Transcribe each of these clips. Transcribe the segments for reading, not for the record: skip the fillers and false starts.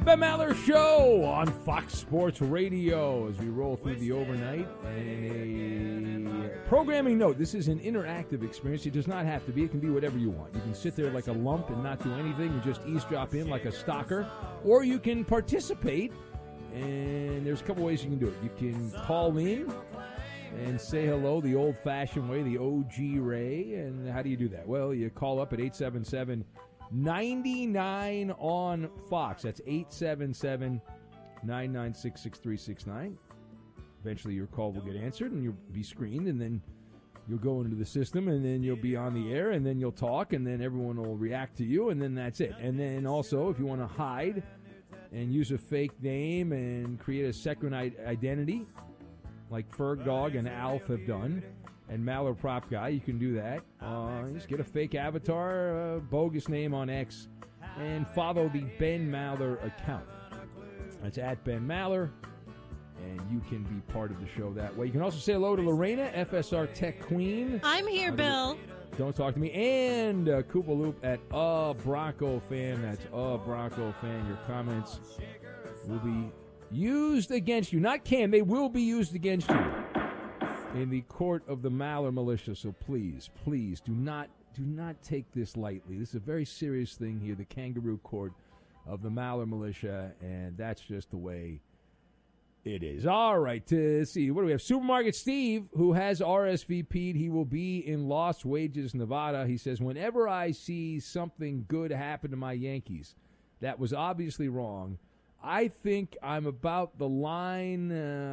Ben Maller Show on Fox Sports Radio as we roll through the overnight. And a programming note, this is an interactive experience. It does not have to be. It can be whatever you want. You can sit there like a lump and not do anything and just eavesdrop in like a stalker. Or you can participate, and there's a couple ways you can do it. You can call in and say hello the old-fashioned way, the OG Ray. And how do you do that? Well, you call up at 877-99 on Fox. That's 877-996-6369. Eventually your call will get answered and you'll be screened, and then you'll go into the system, and then you'll be on the air, and then you'll talk, and then everyone will react to you, and then that's it. And then also, if you want to hide and use a fake name and create a second identity, like Ferg Dog and Alf have done, and Maller Prop Guy, you can do that. Just get a fake avatar, bogus name on X, and follow the Ben Maller account. That's at Ben Maller, and you can be part of the show that way. You can also say hello to Lorena, FSR Tech Queen. I'm here, Bill. Don't talk to me. And Koopa Loop at Bronco Fan. That's Bronco Fan. Your comments will be used against you. Not can. They will be used against you in the court of the Maller Militia. So please, please do not take this lightly. This is a very serious thing here, the kangaroo court of the Maller Militia, and that's just the way it is. All right, to see, what do we have? Supermarket Steve, who has RSVP'd. He will be in Lost Wages, Nevada. He says, whenever I see something good happen to my Yankees that was obviously wrong, I think I'm about the line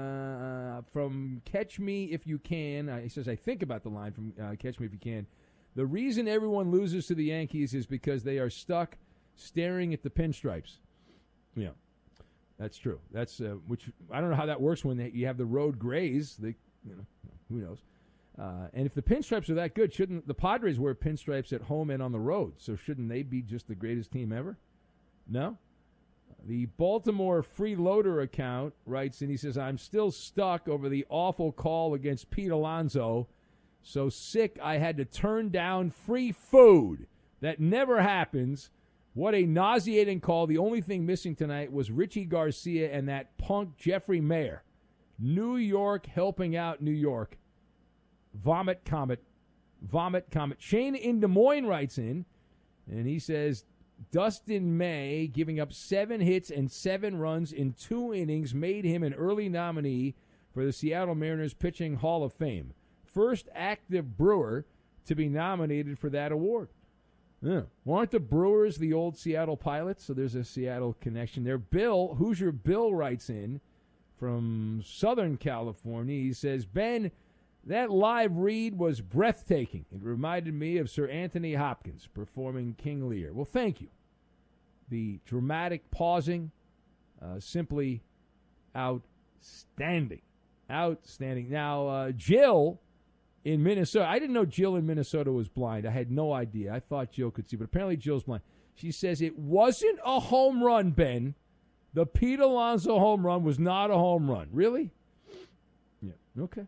from Catch Me If You Can. He says, I think about the line from Catch Me If You Can. The reason everyone loses to the Yankees is because they are stuck staring at the pinstripes. Yeah, that's true. That's which I don't know how that works when you have the road grays. Who knows? And if the pinstripes are that good, shouldn't the Padres wear pinstripes at home and on the road? So shouldn't they be just the greatest team ever? No? The Baltimore Freeloader account writes, and he says, I'm still stuck over the awful call against Pete Alonso. So sick I had to turn down free food. That never happens. What a nauseating call. The only thing missing tonight was Richie Garcia and that punk Jeffrey Mayer. New York helping out New York. Vomit comet. Vomit comet. Shane in Des Moines writes in, and he says, Dustin May giving up 7 hits and 7 runs in 2 innings made him an early nominee for the Seattle Mariners Pitching Hall of Fame. First active Brewer to be nominated for that award. Yeah. Well, aren't the Brewers the old Seattle Pilots? So there's a Seattle connection there. Bill, Hoosier Bill writes in from Southern California. He says, Ben, that live read was breathtaking. It reminded me of Sir Anthony Hopkins performing King Lear. Well, thank you. The dramatic pausing, simply outstanding. Outstanding. Now, Jill in Minnesota. I didn't know Jill in Minnesota was blind. I had no idea. I thought Jill could see, but apparently Jill's blind. She says it wasn't a home run, Ben. The Pete Alonso home run was not a home run. Really? Yeah. Okay.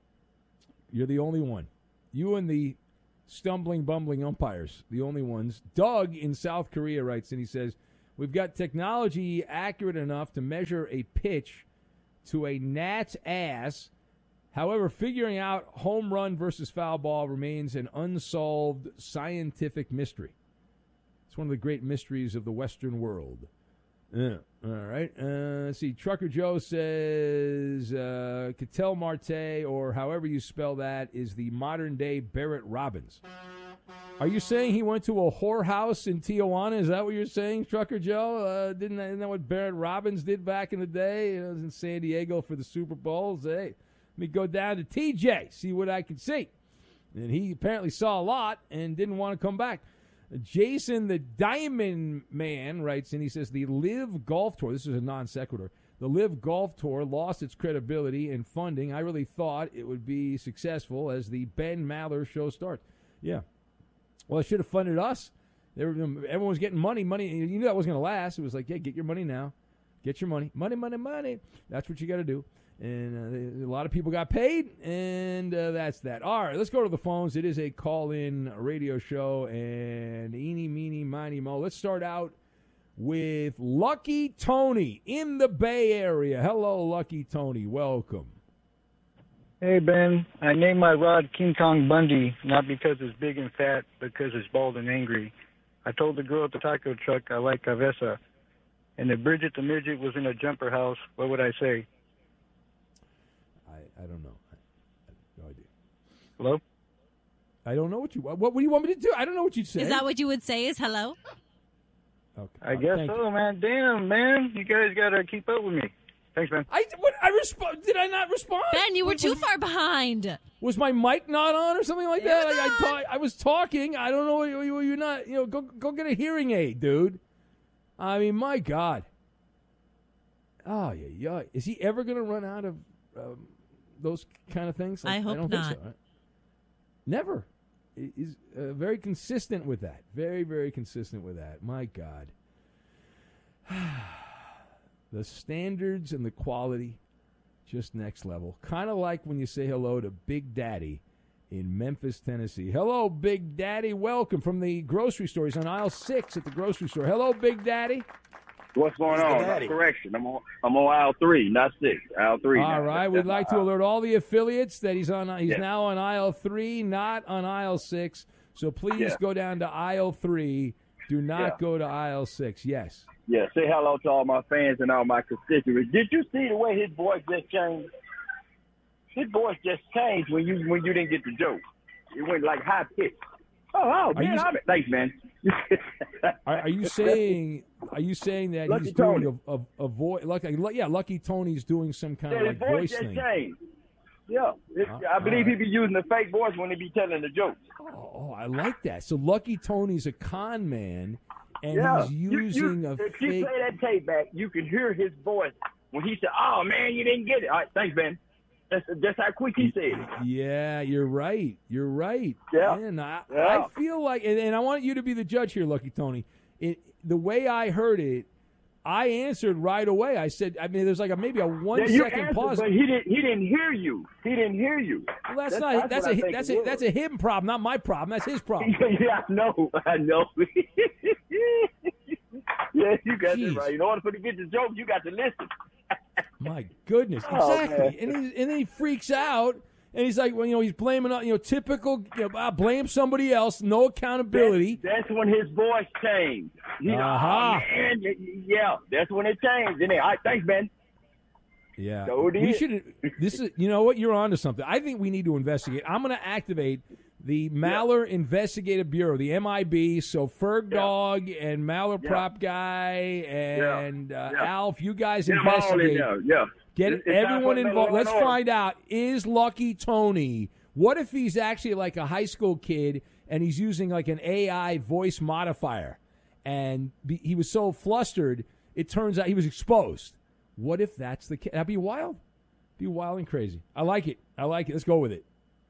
You're the only one. You and the stumbling, bumbling umpires, the only ones. Doug in South Korea writes, and he says, we've got technology accurate enough to measure a pitch to a gnat's ass. However, figuring out home run versus foul ball remains an unsolved scientific mystery. It's one of the great mysteries of the Western world. Yeah. All right. Let's see. Trucker Joe says Ketel Marte, or however you spell that, is the modern-day Barrett Robbins. Are you saying he went to a whorehouse in Tijuana? Is that what you're saying, Trucker Joe? Isn't that what Barrett Robbins did back in the day? He was in San Diego for the Super Bowls. Hey, let me go down to TJ, see what I can see. And he apparently saw a lot and didn't want to come back. Jason the Diamond Man writes in, he says, the Live Golf Tour, this is a non sequitur, the Live Golf Tour lost its credibility and funding. I really thought it would be successful as the Ben Maller show starts. Yeah. Well, it should have funded us. Everyone was getting money. You knew that wasn't going to last. It was like, yeah, get your money now. Get your money. Money. That's what you got to do. And a lot of people got paid, and that's that. All right, let's go to the phones. It is a call-in radio show, and eeny, meeny, miny, mo. Let's start out with Lucky Tony in the Bay Area. Hello, Lucky Tony. Welcome. Hey, Ben. I named my rod King Kong Bundy, not because it's big and fat, because it's bald and angry. I told the girl at the taco truck I like Cabeza. And if Bridget the Midget was in a jumper house, what would I say? I don't know. I have no idea. Hello? I don't know what do you want me to do? I don't know what you'd say. Is that what you would say is hello? Okay. I guess so, man. Damn, man. You guys got to keep up with me. Thanks, man. Did I not respond? Ben, you were too far behind. Was my mic not on or something like that? I was talking. I don't know. You're not. Go get a hearing aid, dude. I mean, my God. Oh yeah. Is he ever going to run out of those kind of things? I hope don't not. think so. Never. He's very consistent with that. Very, very consistent with that. My God. The standards and the quality, just next level. Kind of like when you say hello to Big Daddy in Memphis, Tennessee. Hello, Big Daddy. Welcome from the grocery store. He's on aisle 6 at the grocery store. Hello, Big Daddy. What's going on? Correction. I'm on aisle 3, not 6. Aisle 3. All right. We'd like to alert all the affiliates that he's now on aisle 3, not on aisle 6. So please go down to aisle 3. Do not go to aisle 6. Yes. Yeah. Say hello to all my fans and all my constituents. Did you see the way his voice just changed? His voice just changed when you didn't get the joke. It went like high pitch. Oh, man. Thanks, man. Are you saying that Lucky he's Tony. doing a voice? Lucky Tony's doing some kind of like his voice voice just thing. changed. Yeah, I believe he be using the fake voice when he be telling the jokes. Oh, I like that. So Lucky Tony's a con man, and he's using a if fake. you play that tape back, you can hear his voice when he said, "Oh man, you didn't get it." All right, thanks, Ben. That's how quick he said it. Yeah, you're right. You're right. Yeah. Man, I feel like, and I want you to be the judge here, Lucky Tony. The way I heard it, I answered right away. I said, there's like maybe a 1 second pause. But he didn't hear you. He didn't hear you. Well, that's a him problem, not my problem. That's his problem. Yeah, I know. Yeah, you got Jeez. it right. In order for to get the joke, you got to listen. My goodness, exactly. And then he freaks out, and he's like, well, he's blaming, typical, blame somebody else, no accountability. That's when his voice changed. Uh-huh. Oh, man, yeah, that's when it changed. And all right, thanks, Ben. Yeah, So we should. This is, you know what, you're onto something. I think we need to investigate. I'm going to activate the Maller Investigative Bureau, the MIB. So Ferg Dog and Maller Prop Guy and Alf, you guys investigate. Get everyone involved. Let's find out, is Lucky Tony, what if he's actually like a high school kid and he's using like an AI voice modifier, and he was so flustered, it turns out he was exposed. What if that's the case? That'd be wild. Be wild and crazy. I like it. Let's go with it.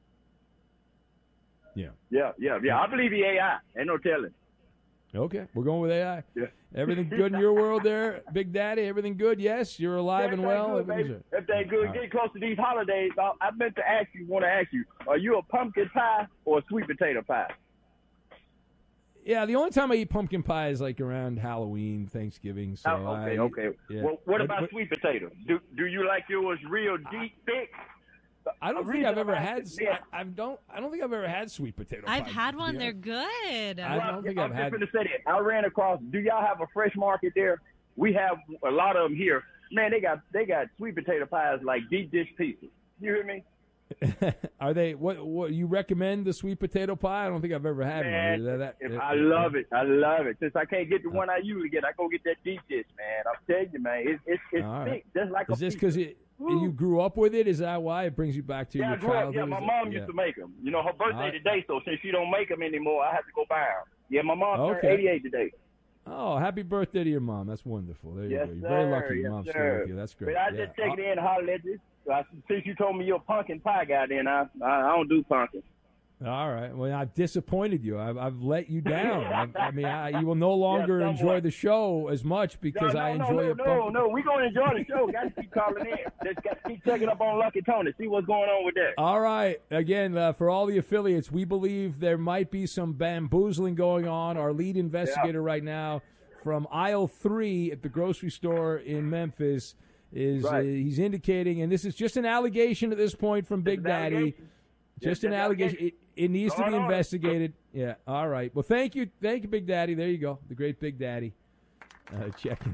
Yeah. I believe he AI. Ain't no telling. Okay, we're going with AI. Yeah. Everything good in your world there, Big Daddy? Everything good? Yes, you're alive and well? Good, if they good, get close to these holidays, I meant to ask you, are you a pumpkin pie or a sweet potato pie? Yeah, the only time I eat pumpkin pie is like around Halloween, Thanksgiving. So okay. Yeah. Well, what about sweet potato? Do you like yours real deep, thick? I don't think I've ever had. I don't think I've ever had sweet potato pie. I've had one. They're good. I don't think I've had. I'm just going to say that. I ran across. Do y'all have a fresh market there? We have a lot of them here. Man, they got sweet potato pies like deep dish pieces. You hear me? Are they? What you recommend the sweet potato pie? I don't think I've ever had one. I love it. I love it. Since I can't get the one I usually get, I go get that deep dish, man. I'm telling you, man, it's thick, right. Just like Is this because you grew up with it? Is that why it brings you back to your childhood? Yeah, my mom used to make them. Her birthday today, so since she don't make them anymore, I have to go buy them. Yeah, my mom turned 88 today. Oh, happy birthday to your mom. That's wonderful. There you go. You're very lucky your mom's still with you. That's great. But I just take it in and holler at you. Since you told me you're a pumpkin pie guy, then I don't do pumpkin. All right. Well, I've disappointed you. I've let you down. You will no longer enjoy the show as much because I enjoy it. No, we're going to enjoy the show. Got to keep calling in. Just got to keep checking up on Lucky Tony. See what's going on with that. All right. Again, for all the affiliates, we believe there might be some bamboozling going on. Our lead investigator right now, from aisle 3 at the grocery store in Memphis is he's indicating, and this is just an allegation at this point from Big Daddy. Just an allegation. It needs to be investigated. Yeah. All right. Well, thank you, Big Daddy. There you go, the great Big Daddy. Checking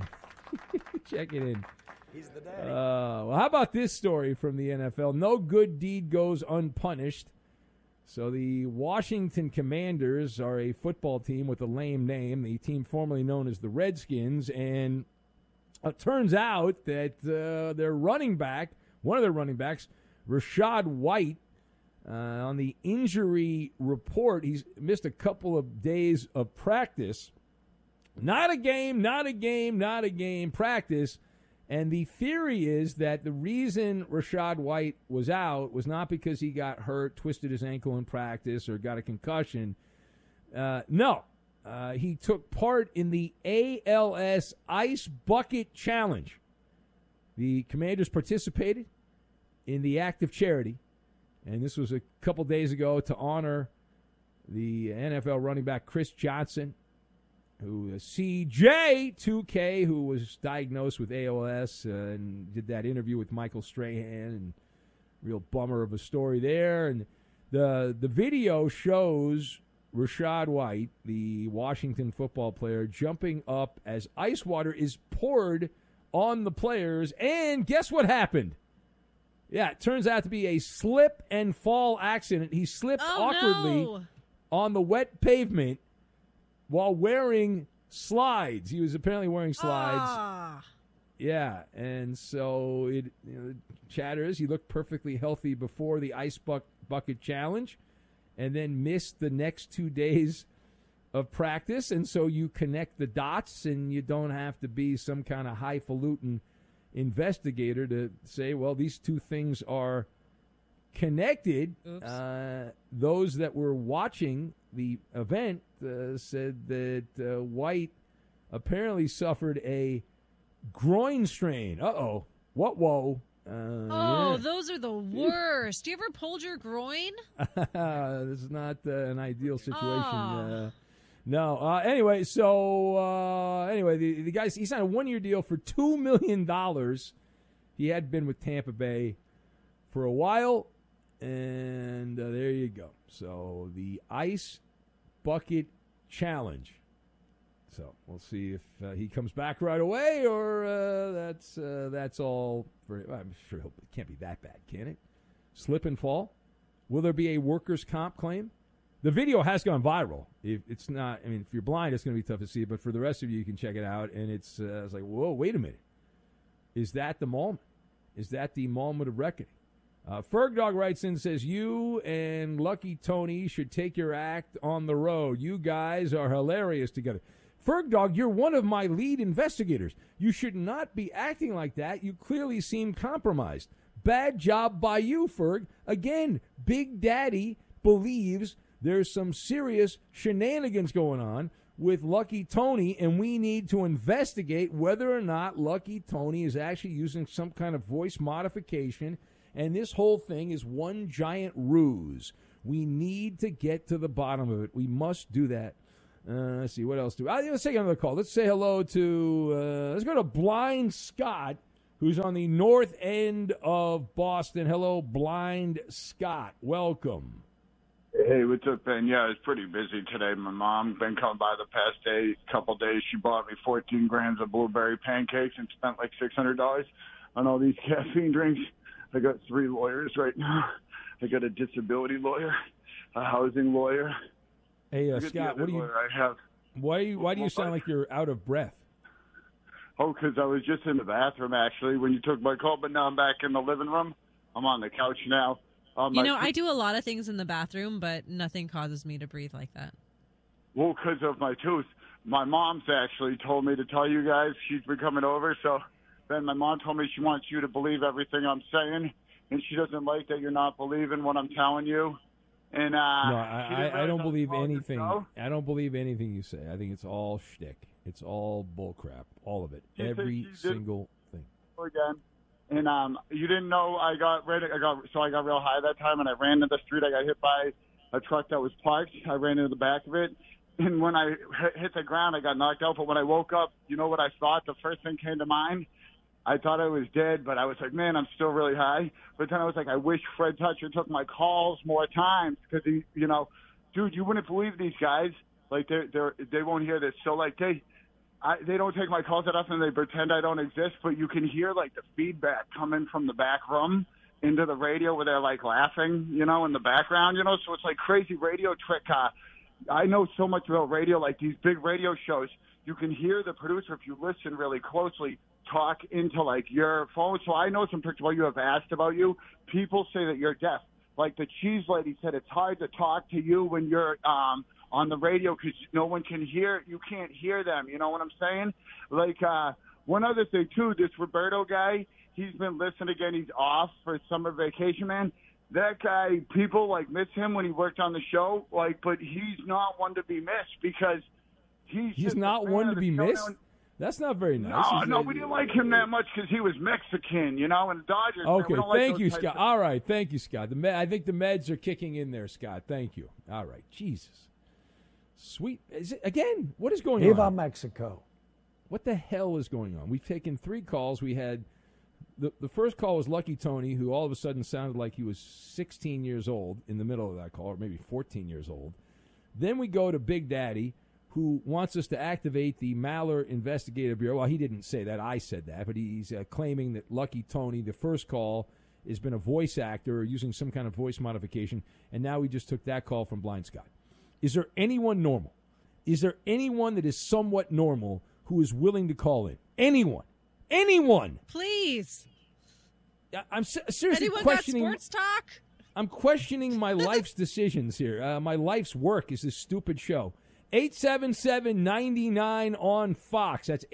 in. He's the daddy. Well, how about this story from the NFL? No good deed goes unpunished. So the Washington Commanders are a football team with a lame name, the team formerly known as the Redskins, and it turns out that their running back, one of their running backs, Rachaad White, on the injury report, he's missed a couple of days of practice. Not a game, practice. And the theory is that the reason Rachaad White was out was not because he got hurt, twisted his ankle in practice, or got a concussion. No. He took part in the ALS Ice Bucket Challenge. The Commanders participated in the act of charity, and this was a couple days ago to honor the NFL running back Chris Johnson, who CJ2K, who was diagnosed with ALS and did that interview with Michael Strahan, and real bummer of a story there. And the video shows Rachaad White, the Washington football player, jumping up as ice water is poured on the players. And guess what happened? Yeah, it turns out to be a slip and fall accident. He slipped awkwardly on the wet pavement while wearing slides. He was apparently wearing slides. Yeah, and so it chatters. He looked perfectly healthy before the ice bucket challenge, and then missed the next 2 days of practice. And so you connect the dots, and you don't have to be some kind of highfalutin investigator to say, well, these two things are connected. Those that were watching the event said that White apparently suffered a groin strain. Uh-oh. What? Whoa. Those are the worst. You ever pulled your groin? This is not an ideal situation. No. Anyway, the guy, he signed a 1-year deal for $2 million. He had been with Tampa Bay for a while, and there you go. So the Ice Bucket Challenge. So we'll see if he comes back right away, or that's all for him. I'm sure it can't be that bad, can it? Slip and fall. Will there be a workers' comp claim? The video has gone viral. If it's not, I mean, if you're blind, it's going to be tough to see. But for the rest of you can check it out. And it's like, whoa, wait a minute. Is that the moment? Is that the moment of reckoning? Ferg Dog writes in, says, you and Lucky Tony should take your act on the road. You guys are hilarious together. Ferg Dog, you're one of my lead investigators. You should not be acting like that. You clearly seem compromised. Bad job by you, Ferg. Again, Big Daddy believes there's some serious shenanigans going on with Lucky Tony, and we need to investigate whether or not Lucky Tony is actually using some kind of voice modification, and this whole thing is one giant ruse. We need to get to the bottom of it. We must do that. Let's see, what else do let's take another call. Let's say hello to, let's go to Blind Scott, who's on the north end of Boston. Hello, Blind Scott. Welcome. Hey, what's up, Ben? Yeah, it's pretty busy today. My mom been coming by the past couple days. She bought me 14 grams of blueberry pancakes and spent like $600 on all these caffeine drinks. I got 3 lawyers right now. I got a disability lawyer, a housing lawyer. Hey, Scott, what do you? I have. Why do you sound like you're out of breath? Oh, because I was just in the bathroom actually when you took my call, but now I'm back in the living room. I'm on the couch now. I do a lot of things in the bathroom, but nothing causes me to breathe like that. Well, because of my tooth. My mom's actually told me to tell you guys she's been coming over. So then my mom told me she wants you to believe everything I'm saying, and she doesn't like that you're not believing what I'm telling you. And no, I don't believe anything. I don't believe anything you say. I think it's all shtick. It's all bullcrap. All of it. Every single thing. Again. And you didn't know I got real high that time, and I ran into the street. I got hit by a truck that was parked. I ran into the back of it, And when I hit the ground, I got knocked out. But when I woke up, you know what I thought? The first thing came to mind? I thought I was dead, but I was like, man, I'm still really high. But then I was like, I wish Fred Toucher took my calls more times because he, you know, dude, you wouldn't believe these guys. Like they won't hear this. So like they don't take my calls that often. They pretend I don't exist, but you can hear like the feedback coming from the back room into the radio where they're like laughing, you know, in the background, you know. So it's like crazy radio trick. I know so much about radio, like these big radio shows. You can hear the producer, if you listen really closely, talk into like your phone. So I know some people you have asked about you. People say that you're deaf. Like the cheese lady said, it's hard to talk to you when you're on the radio because no one can hear. You can't hear them. You know what I'm saying? Like one other thing too, this Roberto guy, he's been listening again. He's off for summer vacation, man. That guy, people like miss him when he worked on the show. Like, but he's not one to be missed because he's not one to be missed. That's not very nice. No, we didn't like him that much because he was Mexican, you know, and the Dodgers. Okay, man, thank you, Scott. All right, thank you, Scott. I think the meds are kicking in there, Scott. Thank you. All right, Jesus. Sweet. Again, what is going on? Viva Mexico. What the hell is going on? We've taken 3 calls. We had the first call was Lucky Tony, who all of a sudden sounded like he was 16 years old in the middle of that call, or maybe 14 years old. Then we go to Big Daddy, who wants us to activate the Maller Investigative Bureau. Well, he didn't say that. I said that. But he's claiming that Lucky Tony, the first call, has been a voice actor or using some kind of voice modification, and now we just took that call from Blind Scott. Is there anyone normal? Is there anyone that is somewhat normal who is willing to call in? Anyone? Anyone? Please. I'm seriously Anyone questioning. Got sports talk? I'm questioning my life's decisions here. My life's work is this stupid show. 877-99 on Fox. That's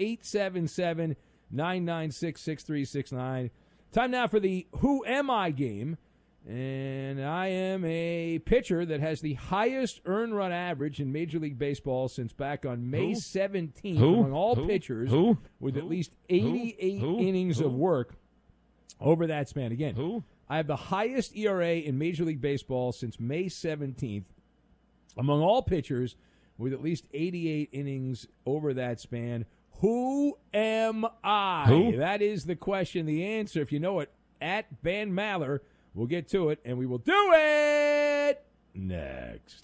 877-996-6369. Time now for the Who Am I game. And I am a pitcher that has the highest earned run average in Major League Baseball since back on May 17th among all pitchers with at least 88 innings of work over that span. Again, I have the highest ERA in Major League Baseball since May 17th among all pitchers with at least 88 innings over that span. Who am I? That is the question. The answer, if you know it, at Ben Maller. We'll get to it, and we will do it next.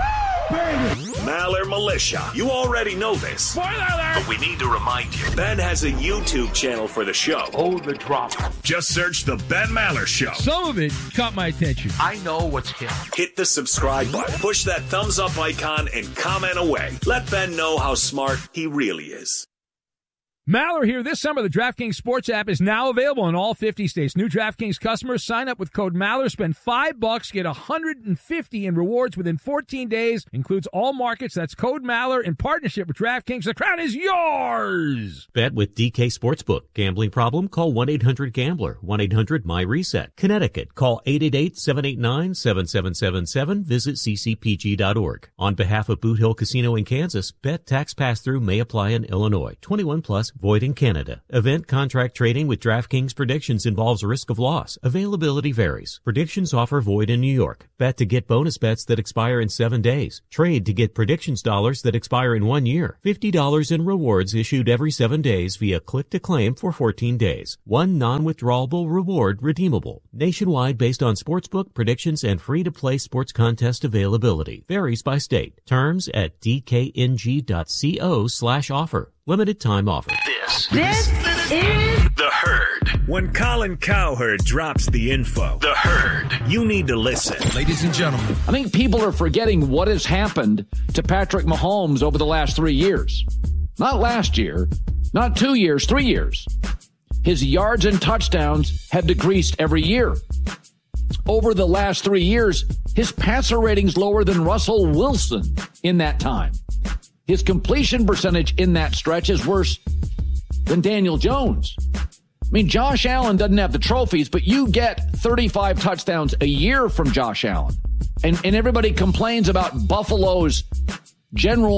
Maller Militia. You already know this. Spoiler alert! But we need to remind you. Ben has a YouTube channel for the show. Oh, the drama. Just search The Ben Maller Show. Some of it caught my attention. I know what's hip. Hit the subscribe button. Push that thumbs up icon and comment away. Let Ben know how smart he really is. Maller here. This summer, the DraftKings Sports app is now available in all 50 states. New DraftKings customers sign up with code Maller, spend $5, get $150 in rewards within 14 days. Includes all markets. That's code Maller in partnership with DraftKings. The crown is yours. Bet with DK Sportsbook. Gambling problem? Call 1-800-GAMBLER. 1-800-MY-RESET. Connecticut. Call 888-789-7777. Visit ccpg.org. On behalf of Boot Hill Casino in Kansas, bet tax pass-through may apply in Illinois. 21 plus. Void in Canada. Event contract trading with DraftKings predictions involves risk of loss. Availability varies. Predictions offer void in New York. Bet to get bonus bets that expire in 7 days. Trade to get predictions dollars that expire in 1 year. $50 in rewards issued every 7 days via click to claim for 14 days. One non-withdrawable reward redeemable. Nationwide based on sportsbook predictions and free-to-play sports contest availability. Varies by state. Terms at dkng.co/offer. Limited time offer. This is The Herd. When Colin Cowherd drops the info, The Herd, you need to listen. Ladies and gentlemen, I think people are forgetting what has happened to Patrick Mahomes over the last 3 years. Not last year, not 2 years, 3 years. His yards and touchdowns have decreased every year. Over the last 3 years, his passer rating's lower than Russell Wilson in that time. His completion percentage in that stretch is worse than Daniel Jones. I mean, Josh Allen doesn't have the trophies, but you get 35 touchdowns a year from Josh Allen. And everybody complains about Buffalo's general